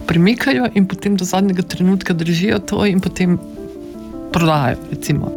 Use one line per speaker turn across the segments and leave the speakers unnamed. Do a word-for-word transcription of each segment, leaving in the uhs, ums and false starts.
premikajo in potem do zadnjega trenutka držijo to in potem prodajajo, recimo.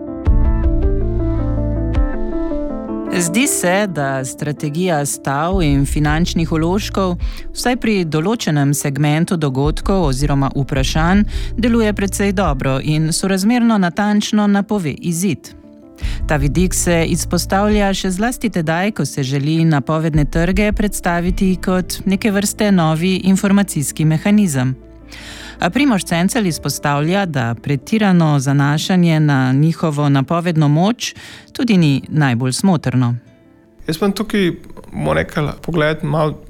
Zdi se, da strategija stav in finančnih vložkov vsaj pri določenem segmentu dogodkov oziroma vprašanj deluje precej dobro in sorazmerno natančno napove izid. Ta vidik se izpostavlja še zlasti tedaj, ko se želi napovedne trge predstaviti kot neke vrste novi informacijski mehanizem. A Primož Cencelj izpostavlja, da pretirano zanašanje na njihovo napovedno moč tudi ni najbolj smotrno.
Jaz sem tukaj, bomo rekli, pogled malo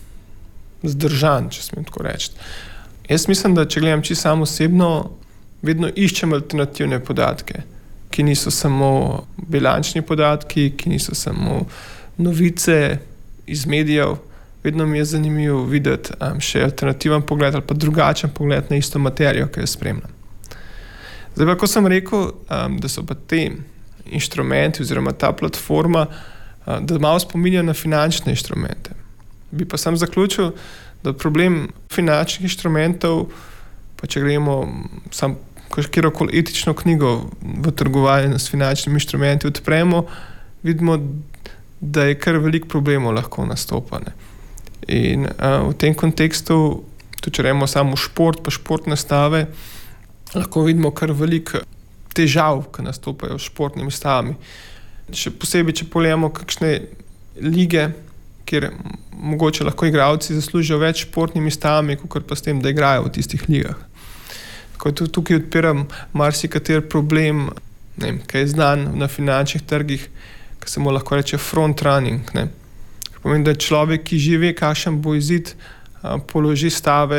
zdržan, če smem tako reči. Jaz mislim, da če gledam čisto sam osebno, vedno iščem alternativne podatke, ki niso samo bilančni podatki, ki niso samo novice iz medijev. Vedno mi je zanimivo videti um, še alternativen pogled ali pa drugačen pogled na isto materijo, ki jo spremljam. Zdaj pa, ko sem rekel, um, da so pa te inštrumenti oziroma ta platforma, uh, da malo spominja na finančne inštrumente. Bi pa sam zaključil, da problem finančnih inštrumentov, pa če gremo sam kjerokoli etično knjigo v trgovanju s finančnimi inštrumenti odpremo, vidimo, da je kar veliko problemov lahko nastopane. In uh, v tem kontekstu, tudi če rejemo samo šport, pa športne stave, lahko vidimo kar veliko težav, ki nastopajo s športnimi stavami. Še posebej, če pogledamo kakšne lige, kjer mogoče lahko igralci zaslužijo več športnimi stavami, kot pa s tem, da igrajo v tistih ligah. Tako da tukaj odpiram marsikater problem, ne vem, ki je znan na finančnih trgih, ki se mu lahko reče front running, ne. Pomeni, da človek, ki živi, kakšen bo izid, položi stave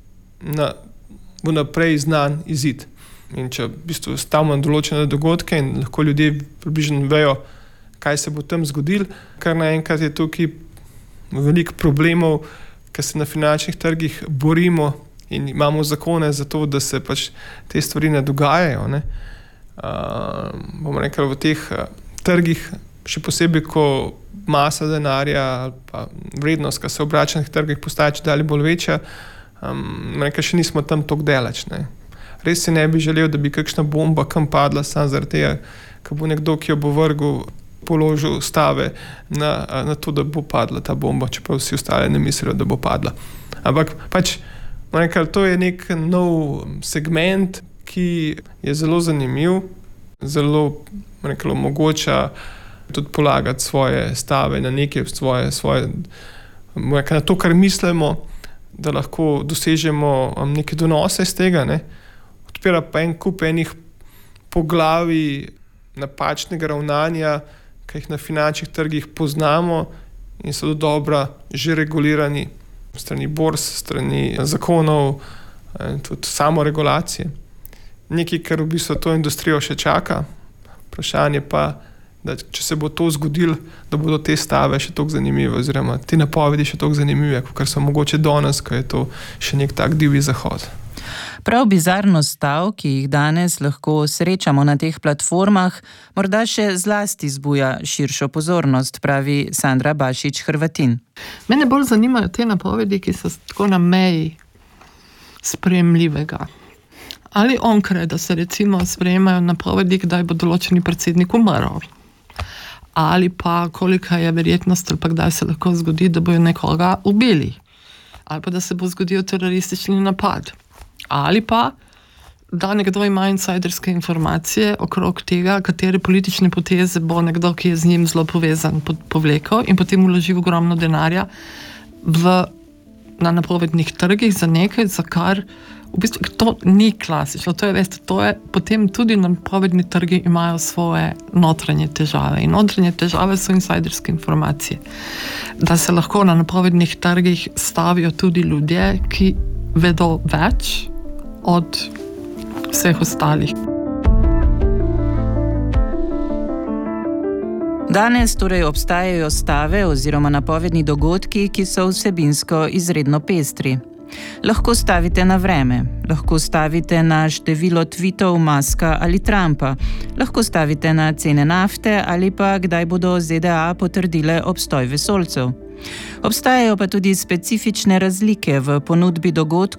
na vnaprej znan izid. In če v bistvu stavimo na določene dogodke in lahko ljudje približno vejo, kaj se bo tam zgodilo, kar naenkrat je tukaj veliko problemov, ker se na finančnih trgih borimo in imamo zakone za to, da se pač te stvari ne dogajajo. Ne. Uh, bomo rekli, v teh uh, trgih, še posebej, ko masa denarja ali pa vrednost, ki se obrača na trgih, postaja čedalje bolj večja, um, nekaj še nismo tam toliko daleč. Ne. Res si ne bi želel, da bi kakšna bomba kam padla, samo zaradi tega, ko bo nekdo, ki jo bo vrgel, položil stave na, na to, da bo padla ta bomba, čeprav vsi ostali ne mislijo, da bo padla. Ampak pač, nekaj, to je nek nov segment, ki je zelo zanimiv, zelo nekaj, omogoča tudi polagati svoje stave na neke svoje, svoje na to, kar mislimo, da lahko dosežemo neke donose iz tega, ne. Odpira pa en kup enih poglavij napačnega ravnanja, ki jih na finančnih trgih poznamo in so do dobra že regulirani strani borz, strani zakonov in tudi samoregulacije. Nekaj, kar v bistvu to industrijo še čaka. Vprašanje pa, da če se bo to zgodilo, da bodo te stave še toliko zanimive oziroma te napovedi še toliko zanimive, kar so mogoče danes, ko je to še nek tak divji zahod.
Prav bizarnost stav, ki jih danes lahko srečamo na teh platformah, morda še zlasti zbuja širšo pozornost, pravi Sandra Bašič Hrvatin.
Mene bolj zanimajo te napovedi, ki so tako na meji sprejemljivega. Ali onkraj, da se recimo sprejemajo napovedi, kdaj bo določeni predsednik umrl. Ali pa kolika je verjetnost, ali pa kdaj se lahko zgodi, da bojo nekoga ubili. Ali pa da se bo zgodil teroristični napad. Ali pa, da nekdo ima insajderske informacije okrog tega, katere politične poteze bo nekdo, ki je z njim zelo povezan, povlekel in potem vložil ogromno denarja v, na napovednih trgih za nekaj, za kar v bistvu to ni klasično. To je, veste, to je potem tudi napovedni trgi imajo svoje notranje težave. In notranje težave so insajderske informacije. Da se lahko na napovednih trgih stavijo tudi ljudje, ki vedo več od vseh ostalih.
Danes torej obstajajo stave oziroma napovedni dogodki, ki so vsebinsko izredno pestri. Lahko stavite na vreme, lahko stavite na število tweetov Muska ali Trumpa, lahko stavite na cene nafte ali pa kdaj bodo Z D A potrdile obstoj vesoljcev. Obstajajo pa tudi specifične razlike v ponudbi dogodkov